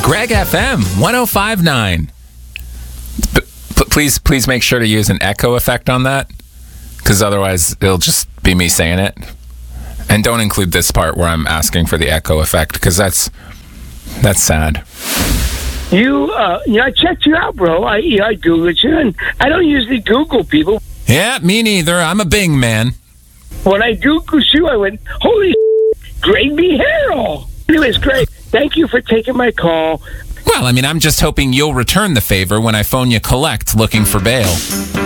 Greg FM 105.9. Please make sure to use an echo effect on that, because otherwise it'll just be me saying it. And don't include this part where I'm asking for the echo effect, because that's sad. I checked you out, bro. I Googled you, and I don't usually Google people. Yeah, me neither. I'm a Bing man. When I Googled you, I went, holy Greg B. Harrell. Anyways, Greg, thank you for taking my call. Well, I mean, I'm just hoping you'll return the favor when I phone you collect looking for bail.